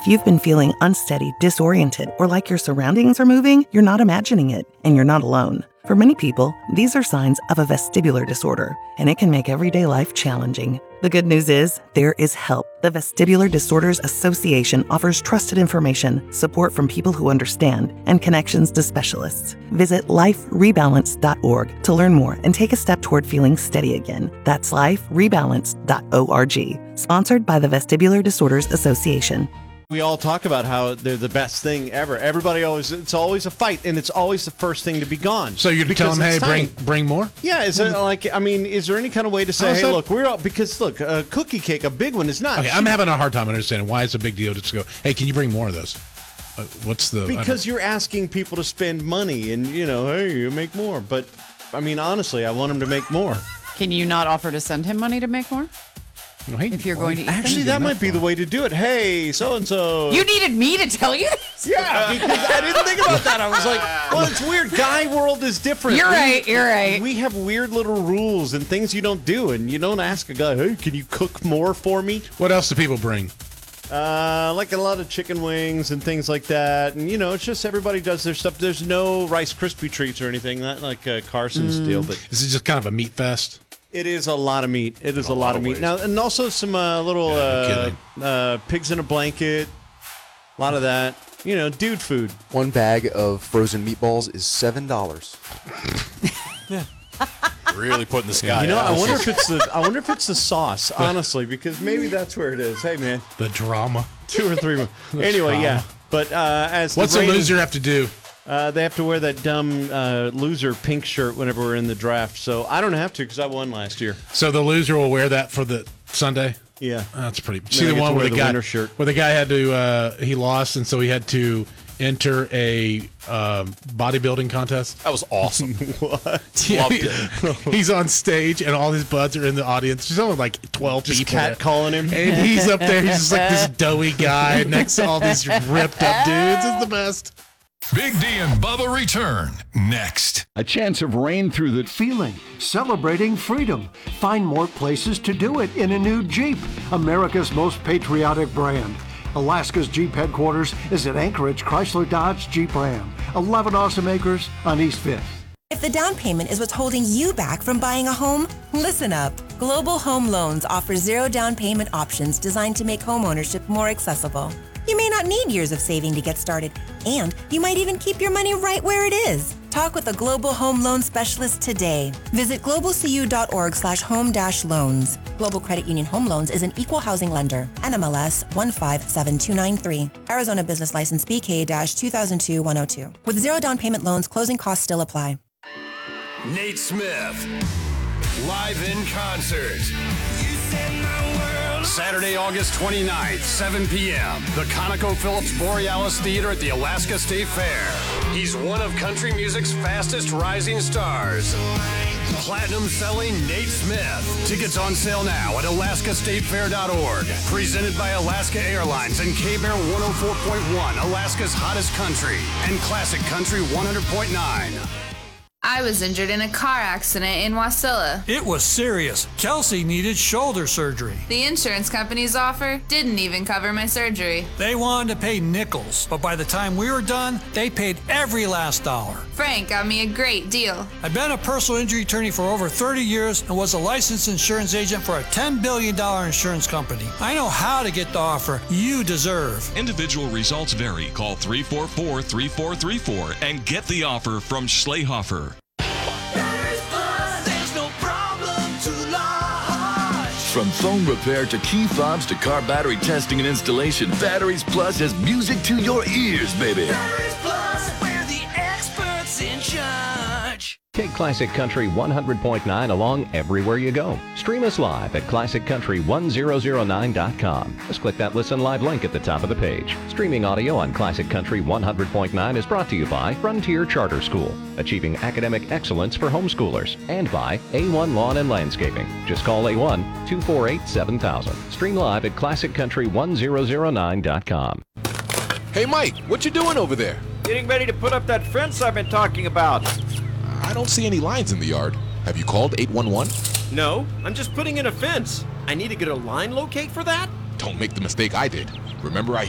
If you've been feeling unsteady, disoriented, or like your surroundings are moving, you're not imagining it, and you're not alone. For many people, these are signs of a vestibular disorder, and it can make everyday life challenging. The good news is, there is help. The Vestibular Disorders Association offers trusted information, support from people who understand, and connections to specialists. Visit liferebalance.org to learn more and take a step toward feeling steady again. That's liferebalance.org. Sponsored by the Vestibular Disorders Association. We all talk about how they're the best thing ever. Everybody it's always a fight, and it's always the first thing to be gone. So you're telling them, hey, bring more? Yeah, is it is there any kind of way to say, hey, look, because a cookie cake, a big one is not. Okay, I'm having a hard time understanding why it's a big deal to just go, hey, can you bring more of those? Because you're asking people to spend money, and, hey, you make more. But, honestly, I want them to make more. Can you not offer to send him money to make more? If you're going to eat Actually, that might be the way to do it. Hey, so-and-so. You needed me to tell you this? Yeah, because I didn't think about that. I was like, well, it's weird. Guy world is different. You're right. We have weird little rules and things you don't do, and you don't ask a guy, hey, can you cook more for me? What else do people bring? Like a lot of chicken wings and things like that. And, it's just everybody does their stuff. There's no Rice Krispie treats or anything, not like Carson's deal. But this is just kind of a meat fest. It is a lot of meat. It is a lot of meat. Now, and also some little pigs in a blanket. A lot of that. Dude food. One bag of frozen meatballs is $7. Yeah. Really putting the sky. I wonder if it's the sauce, honestly, because maybe that's where it is. Hey, man. The drama. 2 or 3. Anyway, yeah. But what's a loser have to do? They have to wear that dumb loser pink shirt whenever we're in the draft. So I don't have to because I won last year. So the loser will wear that for the Sunday? Yeah. That's pretty. See the one where the guy shirt. Where the guy had to he lost, and so he had to enter a bodybuilding contest. That was awesome. What? Loved it. He's on stage, and all his buds are in the audience. There's only like 12 just people. Cat calling him. And he's up there. He's just like this doughy guy next to all these ripped up dudes. It's the best. Big D and Bubba return next. A chance of rain through the feeling, celebrating freedom. Find more places to do it in a new Jeep, America's most patriotic brand. Alaska's Jeep headquarters is at Anchorage Chrysler Dodge Jeep Ram, 11 awesome acres on East 5th. If the down payment is what's holding you back from buying a home, listen up. Global Home Loans offers 0 down payment options designed to make homeownership more accessible. You may not need years of saving to get started, and you might even keep your money right where it is. Talk with a Global Home Loan specialist today. Visit globalcu.org/home-loans. Global Credit Union Home Loans is an equal housing lender. NMLS 157293. Arizona Business License BK-2002-102. With 0 down payment loans, closing costs still apply. Nate Smith, live in concert. Saturday, August 29th, 7 p.m. The ConocoPhillips Borealis Theater at the Alaska State Fair. He's one of country music's fastest rising stars. Platinum selling Nate Smith. Tickets on sale now at alaskastatefair.org. Presented by Alaska Airlines and K-Bear 104.1, Alaska's hottest country, and Classic Country 100.9. I was injured in a car accident in Wasilla. It was serious. Kelsey needed shoulder surgery. The insurance company's offer didn't even cover my surgery. They wanted to pay nickels, but by the time we were done, they paid every last dollar. Frank got me a great deal. I've been a personal injury attorney for over 30 years and was a licensed insurance agent for a $10 billion insurance company. I know how to get the offer you deserve. Individual results vary. Call 344-3434 and get the offer from Schlehofer. From phone repair to key fobs to car battery testing and installation, Batteries Plus has music to your ears, baby. Batteries Plus, we're the experts in charge. Take Classic Country 100.9 along everywhere you go. Stream us live at ClassicCountry1009.com. Just click that Listen Live link at the top of the page. Streaming audio on Classic Country 100.9 is brought to you by Frontier Charter School, achieving academic excellence for homeschoolers, and by A1 Lawn and Landscaping. Just call A1 248-7000. Stream live at ClassicCountry1009.com. Hey, Mike, what you doing over there? Getting ready to put up that fence I've been talking about. I don't see any lines in the yard. Have you called 811? No, I'm just putting in a fence. I need to get a line locate for that? Don't make the mistake I did. Remember I